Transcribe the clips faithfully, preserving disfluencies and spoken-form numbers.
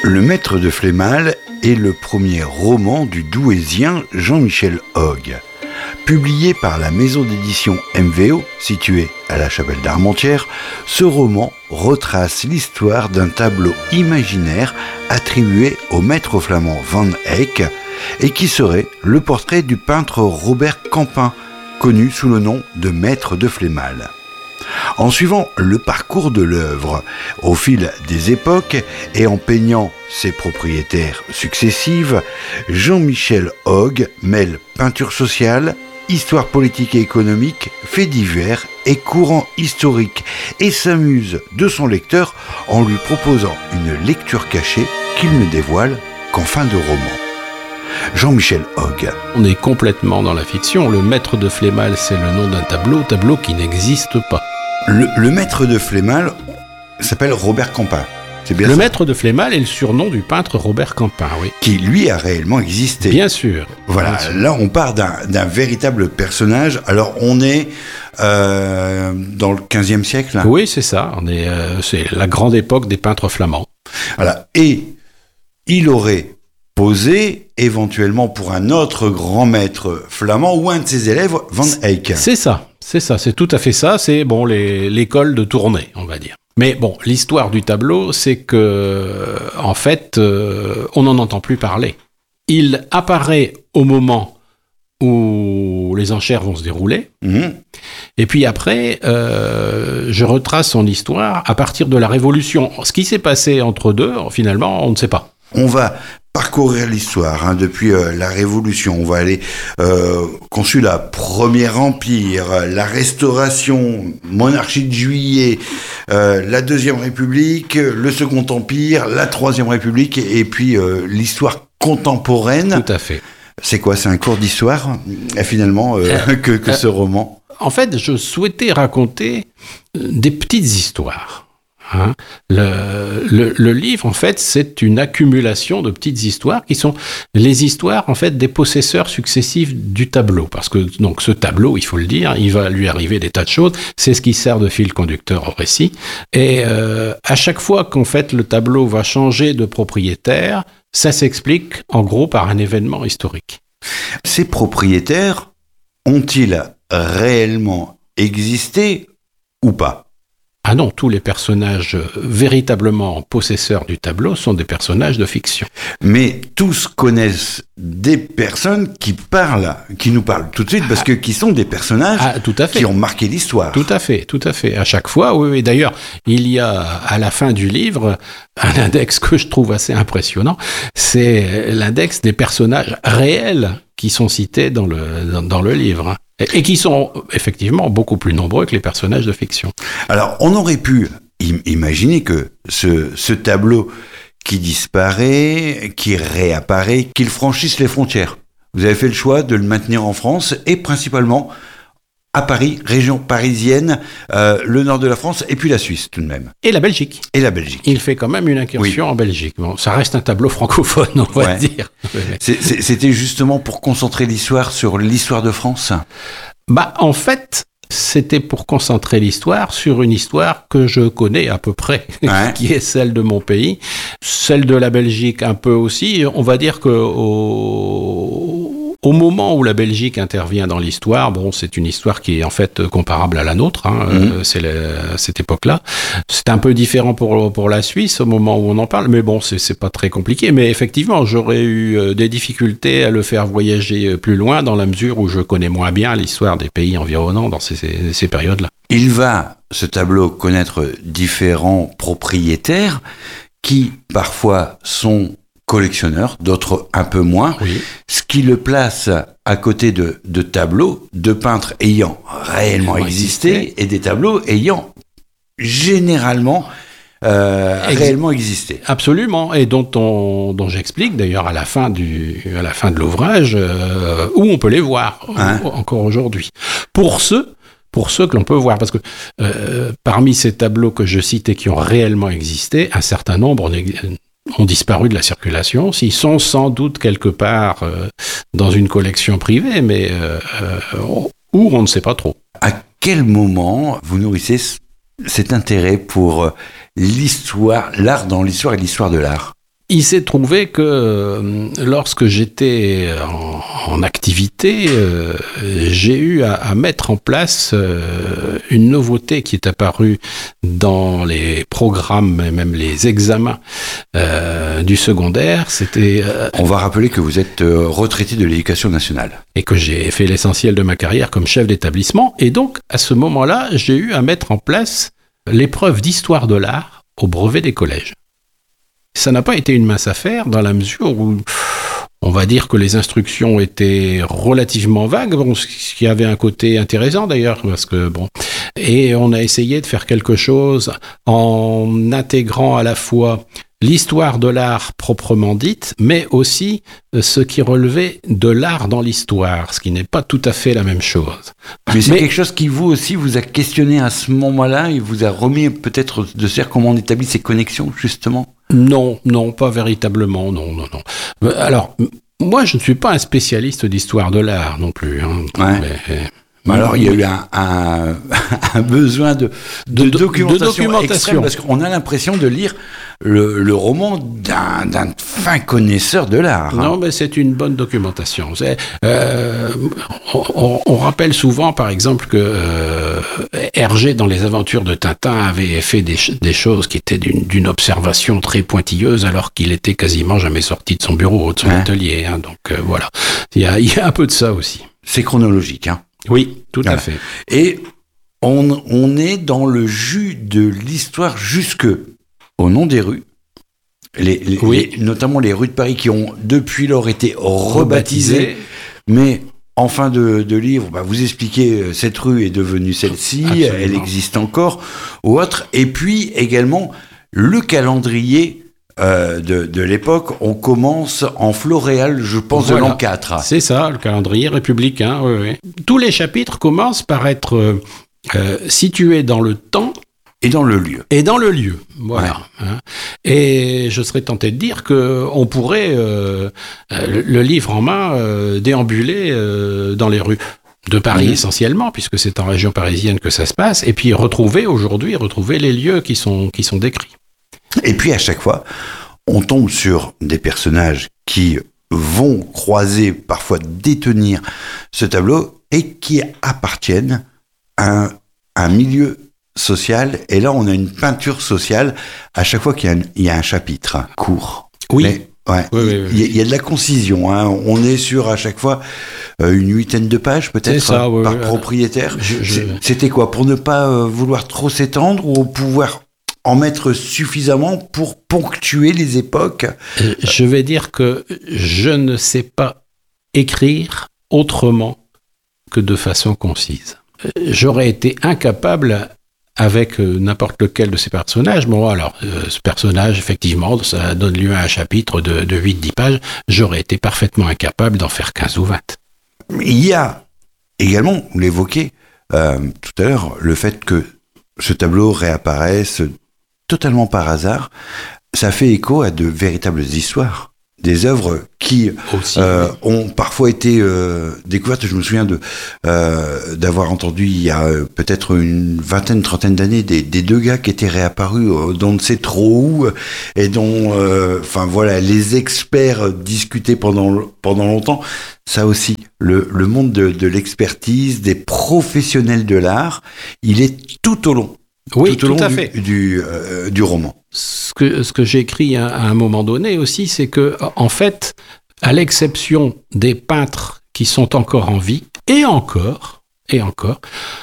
Le Maître de Flémal est le premier roman du Douaisien Jean-Michel Hogue. Publié par la maison d'édition M V O, située à la Chapelle d'Armentières, ce roman retrace l'histoire d'un tableau imaginaire attribué au maître flamand Van Eyck et qui serait le portrait du peintre Robert Campin, connu sous le nom de Maître de Flémal. En suivant le parcours de l'œuvre au fil des époques et en peignant ses propriétaires successives, Jean-Michel Hogue mêle peinture sociale, histoire politique et économique, faits divers et courants historiques et s'amuse de son lecteur en lui proposant une lecture cachée qu'il ne dévoile qu'en fin de roman. Jean-Michel Hogue. On est complètement dans la fiction. Le Maître de Flémal, c'est le nom d'un tableau, tableau qui n'existe pas. Le, le Maître de Flémal s'appelle Robert Campin. C'est bien le ça. Maître de Flémal est le surnom du peintre Robert Campin, oui. Qui, lui, a réellement existé. Bien sûr. Voilà, bien sûr. Là, on part d'un, d'un véritable personnage. Alors, on est euh, dans le quinzième siècle. Hein. Oui, c'est ça. On est, euh, c'est la grande époque des peintres flamands. Voilà. Et il aurait posé éventuellement pour un autre grand maître flamand ou un de ses élèves, Van Eyck. C'est ça, c'est ça, c'est tout à fait ça. C'est bon, les, l'école de Tournai, on va dire. Mais bon, l'histoire du tableau, c'est que, en fait, euh, on n'en entend plus parler. Il apparaît au moment où les enchères vont se dérouler. Mmh. Et puis après, euh, je retrace son histoire à partir de la Révolution. Ce qui s'est passé entre deux, finalement, on ne sait pas. On va parcourir l'histoire hein, depuis euh, la Révolution. On va aller euh, consulat, Premier Empire, la Restauration, monarchie de Juillet, euh, la Deuxième République, le Second Empire, la Troisième République et puis euh, l'histoire contemporaine. Tout à fait. C'est quoi? C'est un cours d'histoire finalement euh, euh, que, que euh, ce roman. En fait, je souhaitais raconter des petites histoires. Hein. Le, le, le livre, en fait, c'est une accumulation de petites histoires qui sont les histoires, en fait, des possesseurs successifs du tableau. Parce que, donc, ce tableau, il faut le dire, il va lui arriver des tas de choses. C'est ce qui sert de fil conducteur au récit. Et euh, à chaque fois qu'en fait, le tableau va changer de propriétaire, ça s'explique, en gros, par un événement historique. Ces propriétaires ont-ils réellement existé ou pas ? Ah non, tous les personnages véritablement possesseurs du tableau sont des personnages de fiction. Mais tous connaissent des personnes qui parlent, qui nous parlent tout de suite, parce que qui sont des personnages ah, tout à fait. Qui ont marqué l'histoire. Tout à fait, tout à fait. À chaque fois, oui, oui. D'ailleurs, il y a à la fin du livre un index que je trouve assez impressionnant. C'est l'index des personnages réels qui sont cités dans le, dans, dans le livre. Et, et qui sont effectivement beaucoup plus nombreux que les personnages de fiction. Alors, on aurait pu im- imaginer que ce, ce tableau qui disparaît, qui réapparaît, qu'il franchisse les frontières. Vous avez fait le choix de le maintenir en France et principalement à Paris, région parisienne, euh, le nord de la France et puis la Suisse tout de même. Et la Belgique. Et la Belgique. Il fait quand même une incursion oui. en Belgique. Bon, ça reste un tableau francophone, on va ouais. dire. C'est, c'est, c'était justement pour concentrer l'histoire sur l'histoire de France ? Bah, en fait, c'était pour concentrer l'histoire sur une histoire que je connais à peu près, ouais. qui est celle de mon pays, celle de la Belgique un peu aussi. On va dire que au, au moment où la Belgique intervient dans l'histoire, bon, c'est une histoire qui est en fait comparable à la nôtre, hein, mmh. euh, c'est la, cette époque-là. C'est un peu différent pour, pour la Suisse au moment où on en parle, mais bon, c'est, c'est pas très compliqué. Mais effectivement, j'aurais eu des difficultés à le faire voyager plus loin dans la mesure où je connais moins bien l'histoire des pays environnants dans ces, ces, ces périodes-là. Il va, ce tableau, connaître différents propriétaires qui, parfois, sont collectionneurs, d'autres un peu moins, oui. ce qui le place à côté de, de tableaux de peintres ayant réellement existé, existé et des tableaux ayant généralement euh, Ex- réellement existé. Absolument, et dont, on, dont j'explique d'ailleurs à la fin, du, à la fin de l'ouvrage euh, où on peut les voir hein encore aujourd'hui. Pour ceux Pour ceux que l'on peut voir, parce que euh, parmi ces tableaux que je cite et qui ont réellement existé, un certain nombre ont disparu de la circulation. Ils sont sans doute quelque part euh, dans une collection privée, mais euh, euh, où on ne sait pas trop. À quel moment vous nourrissez cet intérêt pour l'histoire, l'art dans l'histoire et l'histoire de l'art ? il s'est trouvé que euh, lorsque j'étais en, en activité, euh, j'ai eu à, à mettre en place euh, une nouveauté qui est apparue dans les programmes et même les examens euh, du secondaire. C'était euh, On va rappeler que vous êtes euh, retraité de l'éducation nationale. Et que j'ai fait l'essentiel de ma carrière comme chef d'établissement. Et donc, à ce moment-là, j'ai eu à mettre en place l'épreuve d'histoire de l'art au brevet des collèges. Ça n'a pas été une mince affaire dans la mesure où on va dire que les instructions étaient relativement vagues, bon, ce qui avait un côté intéressant d'ailleurs, parce que bon, et on a essayé de faire quelque chose en intégrant à la fois l'histoire de l'art proprement dite, mais aussi ce qui relevait de l'art dans l'histoire, ce qui n'est pas tout à fait la même chose. Mais c'est mais, quelque chose qui vous aussi vous a questionné à ce moment-là et vous a remis peut-être de se dire comment on établit ces connexions justement ? Non, non, pas véritablement, non, non, non. Alors, moi, je ne suis pas un spécialiste d'histoire de l'art non plus. Hein, ouais. mais, mais alors, il y a eu un, un, un besoin de, de, de, documentation, de documentation extrême, parce qu'on a l'impression de lire le, le roman d'un, d'un fin connaisseur de l'art. Non, hein. mais c'est une bonne documentation. C'est, euh, on, on rappelle souvent, par exemple, que euh, Hergé, dans les aventures de Tintin, avait fait des, des choses qui étaient d'une, d'une observation très pointilleuse, alors qu'il était quasiment jamais sorti de son bureau ou de son ouais. atelier. Hein, donc euh, voilà, il y a, il y a un peu de ça aussi. C'est chronologique, hein. Oui, tout voilà. à fait. Et on, on est dans le jus de l'histoire jusque au nom des rues, les, les, oui. les, notamment les rues de Paris qui ont depuis lors été rebaptisées, Rebaptisé. mais en fin de, de livre, bah, vous expliquez cette rue est devenue celle-ci, Absolument. Elle existe encore, ou autre, et puis également le calendrier Euh, de, de l'époque, on commence en Floréal, je pense, voilà. de l'an quatre. C'est ça, le calendrier républicain. Oui, oui. Tous les chapitres commencent par être euh, euh, situés dans le temps et dans le lieu. Et dans le lieu, voilà. Ouais. Hein. Et je serais tenté de dire que on pourrait, euh, le, le livre en main, euh, déambuler euh, dans les rues de Paris mmh. essentiellement, puisque c'est en région parisienne que ça se passe, et puis retrouver aujourd'hui, retrouver les lieux qui sont qui sont décrits. Et puis à chaque fois, on tombe sur des personnages qui vont croiser, parfois détenir ce tableau et qui appartiennent à un, à un milieu social. Et là, on a une peinture sociale à chaque fois qu'il y a un, il y a un chapitre court. Oui. Mais, ouais, oui, oui, oui. Il, y a, il y a de la concision. Hein. On est sur à chaque fois euh, une huitaine de pages peut-être ça, oui, par oui. propriétaire. Je, je... C'était quoi? Pour ne pas euh, vouloir trop s'étendre ou pouvoir en mettre suffisamment pour ponctuer les époques? Je vais dire que je ne sais pas écrire autrement que de façon concise. J'aurais été incapable avec n'importe lequel de ces personnages. Bon, alors, euh, ce personnage, effectivement, ça donne lieu à un chapitre de, de huit dix pages. J'aurais été parfaitement incapable d'en faire quinze ou vingt. Il y a également, vous l'évoquez euh, tout à l'heure, le fait que ce tableau réapparaisse totalement par hasard, ça fait écho à de véritables histoires, des œuvres qui Aussi, euh, oui. ont parfois été euh, découvertes. Je me souviens de euh, d'avoir entendu il y a euh, peut-être une vingtaine, trentaine d'années des, des deux gars qui étaient réapparus euh, dont on ne sait trop où et dont, enfin euh, voilà, les experts discutaient pendant pendant longtemps. Ça aussi, le, le monde de, de l'expertise, des professionnels de l'art, il est tout au long. Oui, tout au long tout à du, fait. Du, euh, du roman. Ce que, ce que j'ai écrit à, à un moment donné aussi, c'est que, en fait, à l'exception des peintres qui sont encore en vie, et encore, et encore,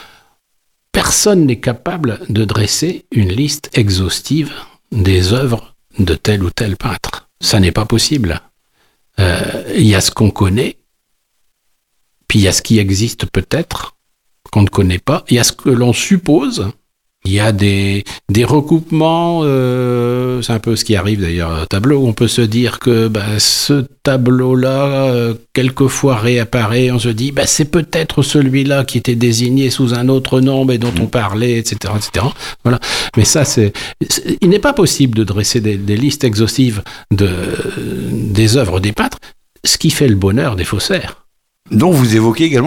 personne n'est capable de dresser une liste exhaustive des œuvres de tel ou tel peintre. Ça n'est pas possible. Euh, il y a ce qu'on connaît, puis il y a ce qui existe peut-être, qu'on ne connaît pas, il y a ce que l'on suppose. Il y a des, des recoupements, euh, c'est un peu ce qui arrive d'ailleurs au tableau, on peut se dire que bah, ce tableau-là, euh, quelquefois réapparaît, on se dit bah, c'est peut-être celui-là qui était désigné sous un autre nom, mais dont on parlait, et cetera, et cetera. Voilà. Mais ça, c'est, c'est, il n'est pas possible de dresser des, des listes exhaustives de, des œuvres des peintres, ce qui fait le bonheur des faussaires. Donc vous évoquez également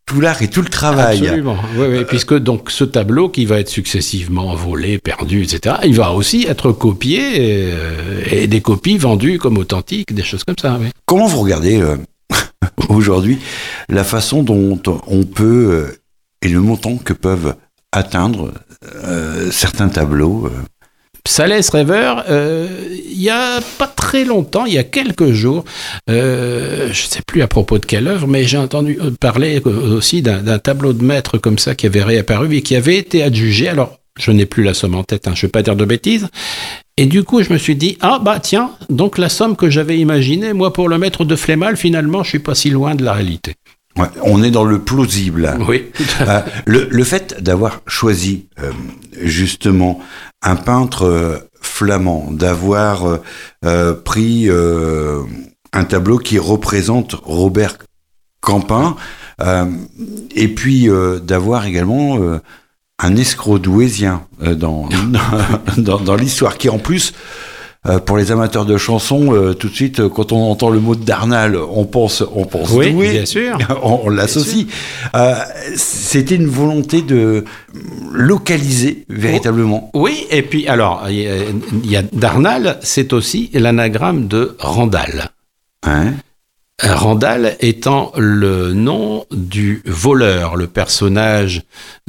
tout l'art et tout le travail. Absolument, oui, oui, puisque donc ce tableau qui va être successivement volé, perdu, et cetera, il va aussi être copié et, et des copies vendues comme authentiques, des choses comme ça. Oui. Comment vous regardez euh, aujourd'hui la façon dont on peut euh, et le montant que peuvent atteindre euh, certains tableaux euh... Ça laisse rêveur. Euh, il y a pas très longtemps, il y a quelques jours, euh, je ne sais plus à propos de quelle œuvre, mais j'ai entendu parler aussi d'un, d'un tableau de maître comme ça qui avait réapparu et qui avait été adjugé. Alors, je n'ai plus la somme en tête, hein, je ne vais pas dire de bêtises. Et du coup, je me suis dit, ah bah tiens, donc la somme que j'avais imaginée, moi pour le maître de Flémal, finalement, je ne suis pas si loin de la réalité. Ouais, on est dans le plausible. Oui. euh, le, le fait d'avoir choisi euh, justement un peintre euh, flamand, d'avoir euh, euh, pris euh, un tableau qui représente Robert Campin, euh, et puis euh, d'avoir également euh, un escroc douaisien euh, dans, dans, dans l'histoire, qui en plus... Euh, pour les amateurs de chansons, euh, tout de suite, euh, quand on entend le mot de Darnal, on pense, on pense oui, doué, bien sûr. on, on l'associe. Euh, c'était une volonté de localiser véritablement. Oui, et puis alors, il y, y a Darnal, c'est aussi l'anagramme de Randal. Hein? Randal étant le nom du voleur, le personnage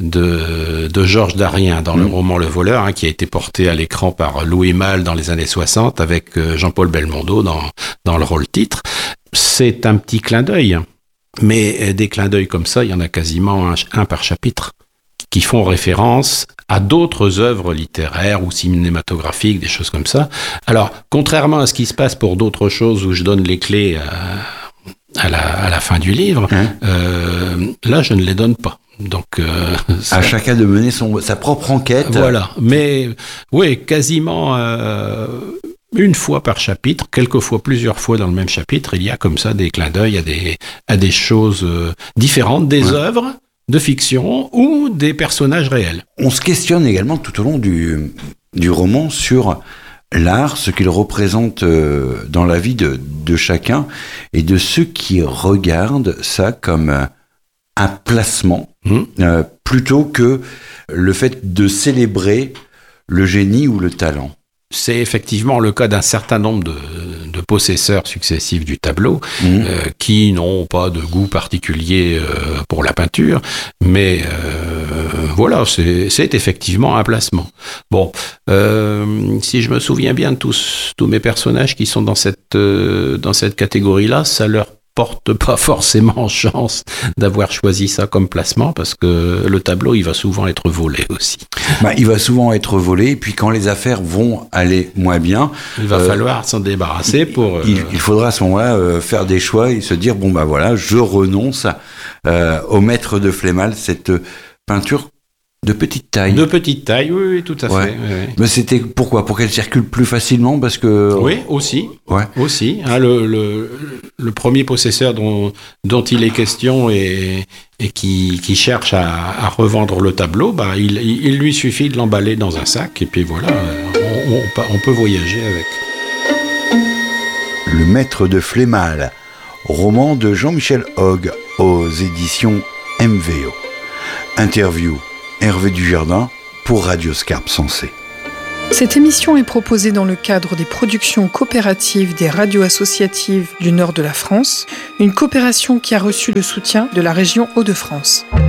de, de Georges Darien dans mmh. le roman Le Voleur, hein, qui a été porté à l'écran par Louis Malle dans les années soixante avec Jean-Paul Belmondo dans, dans le rôle titre. C'est un petit clin d'œil, mais des clins d'œil comme ça, il y en a quasiment un, un par chapitre, qui font référence à d'autres œuvres littéraires ou cinématographiques, des choses comme ça. Alors, contrairement à ce qui se passe pour d'autres choses où je donne les clés à, à, la, à la fin du livre, hein euh, là, je ne les donne pas. Donc, euh, ça... à chacun de mener son, sa propre enquête. Voilà, mais oui, quasiment euh, une fois par chapitre, quelquefois plusieurs fois dans le même chapitre, il y a comme ça des clins d'œil à des, à des choses différentes, des ouais. œuvres de fiction ou des personnages réels. On se questionne également tout au long du, du roman sur l'art, ce qu'il représente euh, dans la vie de, de chacun et de ceux qui regardent ça comme euh, un placement mmh. euh, plutôt que le fait de célébrer le génie ou le talent. C'est effectivement le cas d'un certain nombre de, de possesseurs successifs du tableau mmh. euh, qui n'ont pas de goût particulier euh, pour la peinture, mais euh, voilà, c'est, c'est effectivement un placement. Bon, euh, si je me souviens bien de tous, tous mes personnages qui sont dans cette, euh, dans cette catégorie-là, ça leur porte pas forcément chance d'avoir choisi ça comme placement parce que le tableau, il va souvent être volé aussi. Bah, il va souvent être volé et puis quand les affaires vont aller moins bien... Il va euh, falloir s'en débarrasser pour... Euh... Il, il faudra à ce moment-là euh, faire des choix et se dire, bon bah voilà, je renonce euh, au maître de Flémal, cette peinture de petite taille. De petite taille, oui, oui tout à ouais. fait. Oui, oui. Mais c'était pourquoi ? Pour qu'elle circule plus facilement parce que... Oui, aussi. Ouais. Aussi. Hein, le, le, le premier possesseur dont, dont il est question et, et qui, qui cherche à, à revendre le tableau, bah, il, il lui suffit de l'emballer dans un sac et puis voilà, on, on, on peut voyager avec. Le maître de Flémal, roman de Jean-Michel Hogg aux éditions M V O. Interview Hervé Dujardin pour Radio Scarpe Sensée. Cette émission est proposée dans le cadre des productions coopératives des radios associatives du nord de la France, une coopération qui a reçu le soutien de la région Hauts-de-France.